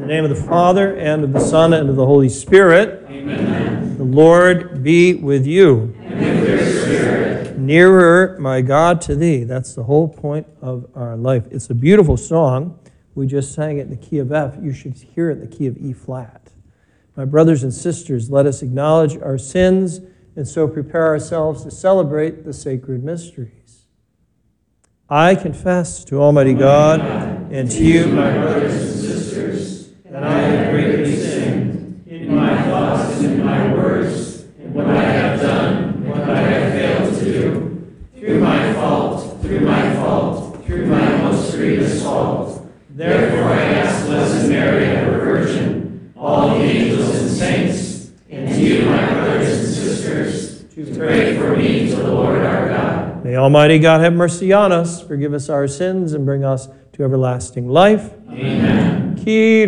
the name of the Father, and of the Son, and of the Holy Spirit. Amen. The Lord be with you. And with your spirit. Nearer, my God, to thee. That's the whole point of our life. It's a beautiful song. We just sang it in the key of F. You should hear it in the key of E flat. My brothers and sisters, let us acknowledge our sins and so prepare ourselves to celebrate the sacred mysteries. I confess to Almighty God and to you, my brothers and sisters, that I have greatly sinned in my thoughts and in my words, and what I have done, and what I have failed to do, through my fault, through my most grievous fault. Therefore I ask Blessed Mary, ever Virgin, all the angels and saints, and to you, my brothers and sisters, to pray for me to the Lord our God. May Almighty God have mercy on us, forgive us our sins, and bring us to everlasting life. Amen.